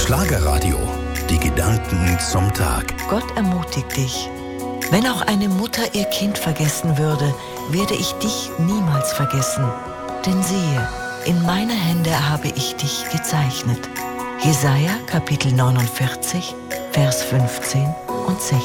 Schlagerradio. Die Gedanken zum Tag. Gott ermutigt dich. Wenn auch eine Mutter ihr Kind vergessen würde, werde ich dich niemals vergessen. Denn siehe, in meine Hände habe ich dich gezeichnet. Jesaja Kapitel 49, Vers 15 und 16.